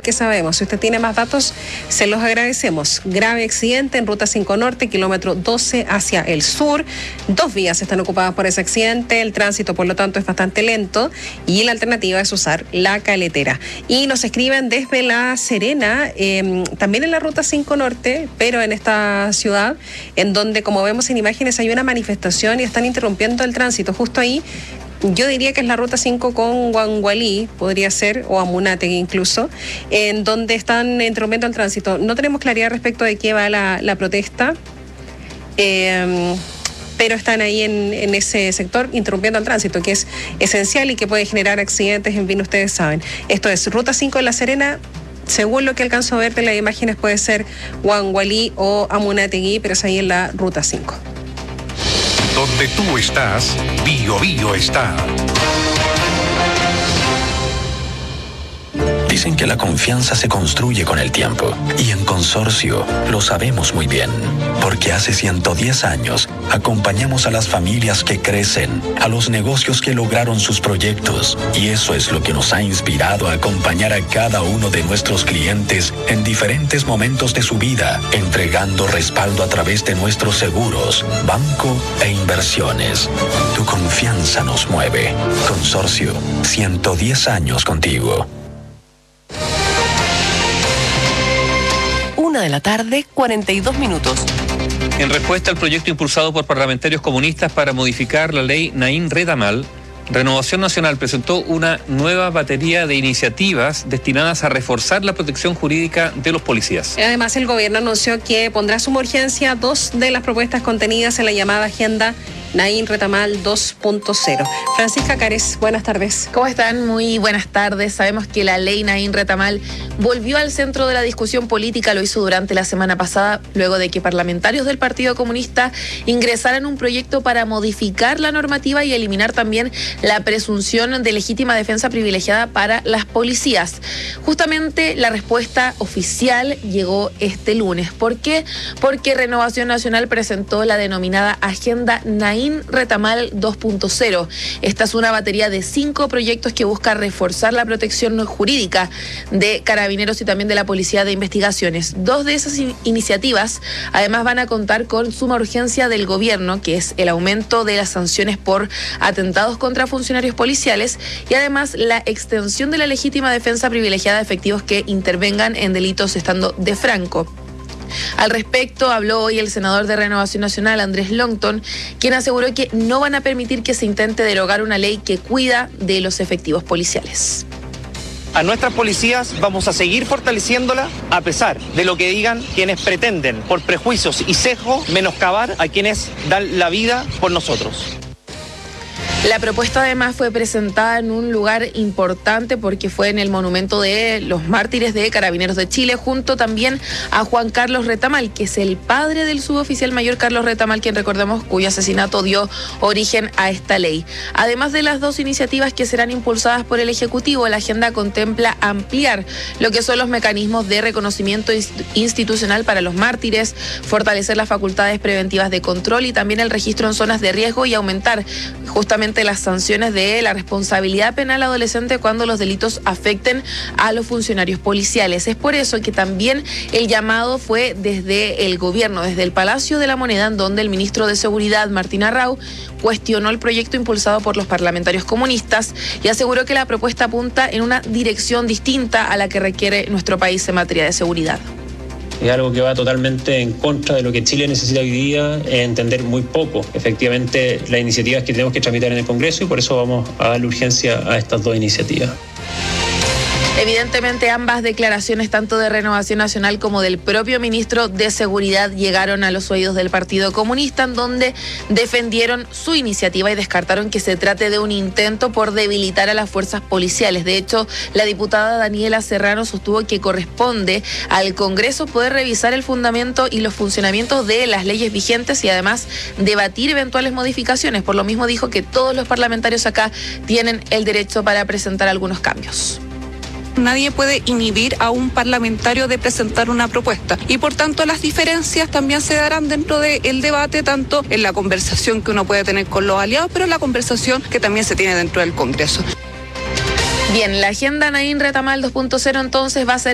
que sabemos. Si usted tiene más datos, se los agradecemos. Grave accidente en Ruta 5 Norte, kilómetro 12 hacia el sur. 2 vías están ocupadas por ese accidente. El tránsito, por lo tanto, es bastante lento y la alternativa es usar la caletera. Y nos escriben desde La Serena, también en la Ruta 5 Norte, pero en esta ciudad, en donde, como vemos en imágenes, hay una manifestación y están interrumpiendo el tránsito. Justo ahí, yo diría que es la Ruta 5 con Huangualí, podría ser, o Amunátegui incluso, en donde están interrumpiendo el tránsito. No tenemos claridad respecto de qué va la protesta, pero están ahí en ese sector interrumpiendo el tránsito, que es esencial y que puede generar accidentes, en fin, ustedes saben. Esto es Ruta 5 en La Serena. Según lo que alcanzo a ver de las imágenes, puede ser Huangualí o Amunátegui, pero es ahí en la Ruta 5. Donde tú estás, Bio Bio está. Dicen que la confianza se construye con el tiempo, y en Consorcio lo sabemos muy bien, porque hace 110 años acompañamos a las familias que crecen, a los negocios que lograron sus proyectos, y eso es lo que nos ha inspirado a acompañar a cada uno de nuestros clientes en diferentes momentos de su vida, entregando respaldo a través de nuestros seguros, banco e inversiones. Tu confianza nos mueve. Consorcio, 110 años contigo. 1:42 p.m. En respuesta al proyecto impulsado por parlamentarios comunistas para modificar la ley Naín Retamal, Renovación Nacional presentó una nueva batería de iniciativas destinadas a reforzar la protección jurídica de los policías. Además, el gobierno anunció que pondrá suma urgencia 2 de las propuestas contenidas en la llamada Agenda Naín Retamal 2.0. Francisca Cares, buenas tardes. ¿Cómo están? Muy buenas tardes. Sabemos que la ley Naín Retamal volvió al centro de la discusión política, lo hizo durante la semana pasada, luego de que parlamentarios del Partido Comunista ingresaran un proyecto para modificar la normativa y eliminar también la presunción de legítima defensa privilegiada para las policías. Justamente la respuesta oficial llegó este lunes. ¿Por qué? Porque Renovación Nacional presentó la denominada Agenda Naín Retamal 2.0. Esta es una batería de 5 proyectos que busca reforzar la protección jurídica de carabineros y también de la Policía de Investigaciones. 2 de esas iniciativas además van a contar con suma urgencia del gobierno, que es el aumento de las sanciones por atentados contra funcionarios policiales y además la extensión de la legítima defensa privilegiada a efectivos que intervengan en delitos estando de franco. Al respecto, habló hoy el senador de Renovación Nacional, Andrés Longton, quien aseguró que no van a permitir que se intente derogar una ley que cuida de los efectivos policiales. A nuestras policías vamos a seguir fortaleciéndola a pesar de lo que digan quienes pretenden, por prejuicios y sesgo, menoscabar a quienes dan la vida por nosotros. La propuesta además fue presentada en un lugar importante porque fue en el monumento de los mártires de Carabineros de Chile, junto también a Juan Carlos Retamal, que es el padre del suboficial mayor Carlos Retamal, quien recordemos cuyo asesinato dio origen a esta ley. Además de las 2 iniciativas que serán impulsadas por el Ejecutivo, la agenda contempla ampliar lo que son los mecanismos de reconocimiento institucional para los mártires, fortalecer las facultades preventivas de control y también el registro en zonas de riesgo y aumentar justamente las sanciones de la responsabilidad penal adolescente cuando los delitos afecten a los funcionarios policiales. Es por eso que también el llamado fue desde el gobierno, desde el Palacio de la Moneda, en donde el ministro de Seguridad, Martín Arrau, cuestionó el proyecto impulsado por los parlamentarios comunistas y aseguró que la propuesta apunta en una dirección distinta a la que requiere nuestro país en materia de seguridad. Es algo que va totalmente en contra de lo que Chile necesita hoy día, entender muy poco, efectivamente, las iniciativas que tenemos que tramitar en el Congreso y por eso vamos a darle urgencia a estas 2 iniciativas. Evidentemente, ambas declaraciones, tanto de Renovación Nacional como del propio ministro de Seguridad, llegaron a los oídos del Partido Comunista, en donde defendieron su iniciativa y descartaron que se trate de un intento por debilitar a las fuerzas policiales. De hecho, la diputada Daniela Serrano sostuvo que corresponde al Congreso poder revisar el fundamento y los funcionamientos de las leyes vigentes y además debatir eventuales modificaciones. Por lo mismo dijo que todos los parlamentarios acá tienen el derecho para presentar algunos cambios. Nadie puede inhibir a un parlamentario de presentar una propuesta y por tanto las diferencias también se darán dentro del debate, tanto en la conversación que uno puede tener con los aliados, pero en la conversación que también se tiene dentro del Congreso. Bien, la agenda Naín Retamal 2.0 entonces va a ser